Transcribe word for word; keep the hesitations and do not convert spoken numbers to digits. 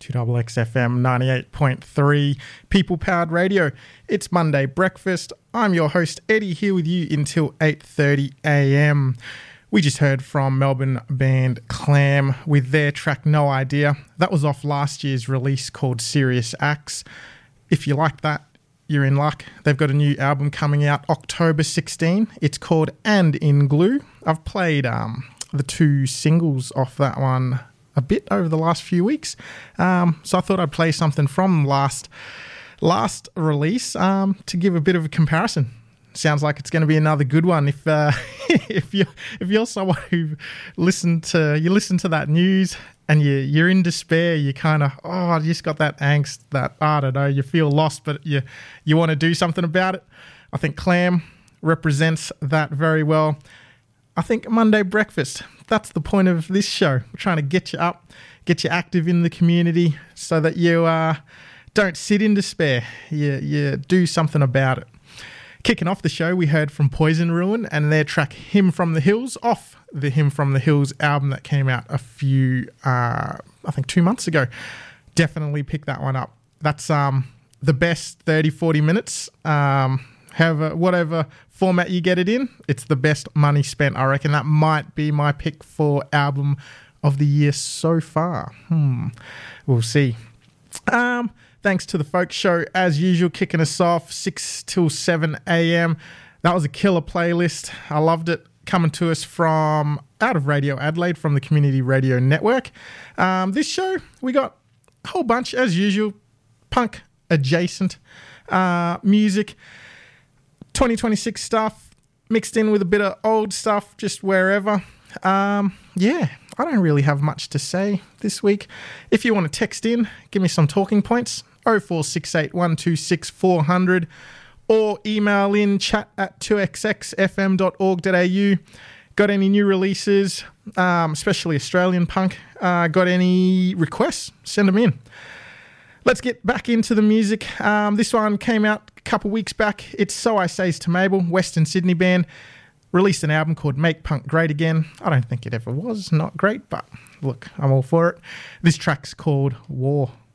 two X X F M ninety-eight point three, people-powered radio. It's Monday breakfast. I'm your host, Eddie, here with you until eight thirty a m. We just heard from Melbourne band Clam with their track No Idea. That was off last year's release called Serious Acts. If you like that, you're in luck. They've got a new album coming out October sixteenth. It's called And in Glue. I've played um, the two singles off that one a bit over the last few weeks. Um, so I thought I'd play something from last last release um, to give a bit of a comparison. Sounds like it's going to be another good one. If uh, if you if you're someone who listen to you listen to that news and you you're in despair, you kind of oh I just got that angst that I don't know you feel lost, but you you want to do something about it. I think Clam represents that very well. I think Monday breakfast. That's the point of this show. We're trying to get you up, get you active in the community, so that you uh, don't sit in despair. You you do something about it. Kicking off the show, we heard from Poison Ruin and their track Hymn from the Hills, off the Hymn from the Hills album that came out a few, uh, I think two months ago. Definitely pick that one up. That's um, the best thirty, forty minutes. Um, however, whatever format you get it in, it's the best money spent. I reckon that might be my pick for album of the year so far. Hmm. We'll see. Um... Thanks to the Folk Show, as usual, kicking us off six till seven a m. That was a killer playlist. I loved it. Coming to us from out of Radio Adelaide, from the Community Radio Network. Um, this show, we got a whole bunch, as usual, punk adjacent uh, music, twenty twenty-six stuff, mixed in with a bit of old stuff, just wherever. Um, yeah, I don't really have much to say this week. If you want to text in, give me some talking points, oh four six eight, one two six, four hundred, or email in chat at two x x f m dot org dot a u. Got any new releases, um, especially Australian punk? Uh, got any requests? Send them in. Let's get back into the music. Um, this one came out a couple weeks back. It's So I Says to Mabel, Western Sydney band. Released an album called Make Punk Great Again. I don't think it ever was. Not great, but look, I'm all for it. This track's called War.